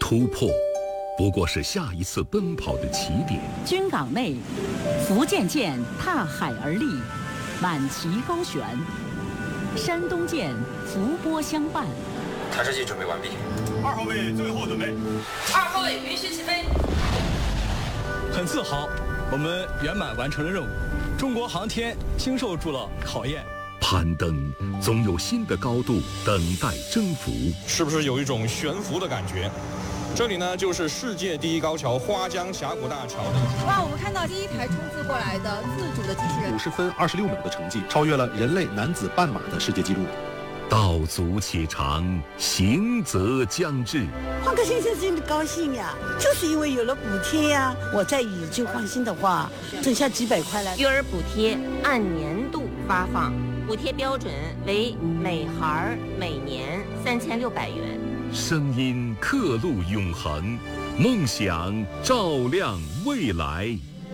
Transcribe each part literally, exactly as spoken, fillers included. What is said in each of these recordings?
突破不过是下一次奔跑的起点。 军港内，福建舰踏海而立，满旗高悬；山东舰伏波相伴。 探视机准备完毕。 二号位最后准备。 二号位允许起飞。 很自豪，我们圆满完成了任务。中国航天经受住了考验。 攀登总有新的高度等待征服， 是不是有一种悬浮的感觉？这里呢，就是世界第一高桥花江峡谷大桥的。 哇，我们看到第一台冲刺过来的自主的机器人， 五十分二十六秒的成绩，超越了人类男子半马的世界纪录。 道阻且长，行则将至。 换个先生真的高兴呀，就是因为有了补贴呀。我再以旧换新的话，挣下几百块来。 育儿补贴按年度发放，补贴标准为每孩每年三千六百元。 声音刻录永恒，梦想照亮未来。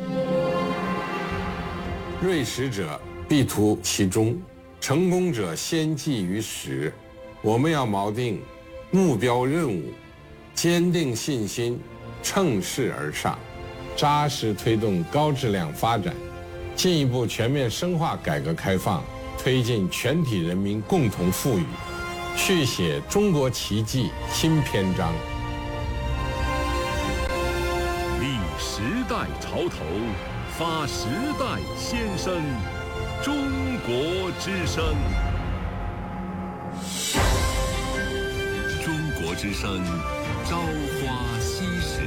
锐识者必图其中，成功者先记于始。我们要锚定目标任务，坚定信心，乘势而上，扎实推动高质量发展，进一步全面深化改革开放，推进全体人民共同富裕，续写中国奇迹新篇章。 立时代潮头，发时代先声，中国之声。中国之声，朝花夕拾。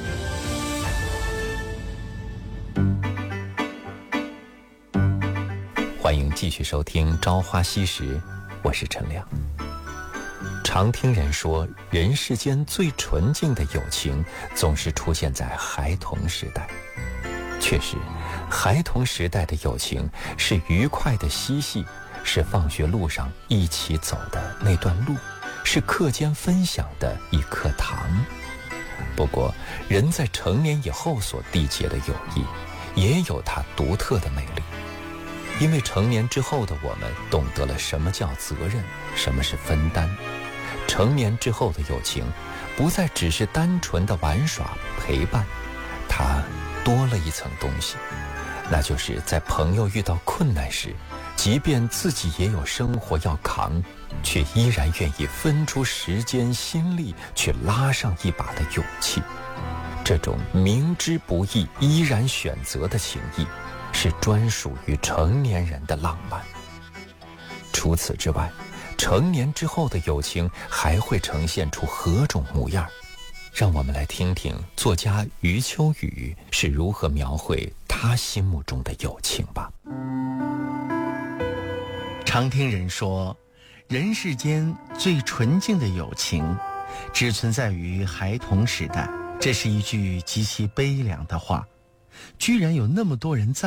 欢迎继续收听《朝花夕拾》，我是陈亮。常听人说，人世间最纯净的友情总是出现在孩童时代。确实，孩童时代的友情是愉快的嬉戏，是放学路上一起走的那段路，是课间分享的一颗糖。不过，人在成年以后所缔结的友谊，也有它独特的魅力。因为成年之后的我们懂得了什么叫责任，什么是分担。成年之后的友情不再只是单纯的玩耍陪伴，它多了一层东西，那就是在朋友遇到困难时，即便自己也有生活要扛，却依然愿意分出时间心力去拉上一把的勇气。这种明知不易依然选择的情谊，是专属于成年人的浪漫。除此之外，成年之后的友情还会呈现出何种模样？让我们来听听作家余秋雨是如何描绘他心目中的友情吧。 常听人说，人世间最纯净的友情只存在于孩童时代，这是一句极其悲凉的话。居然有那么多人在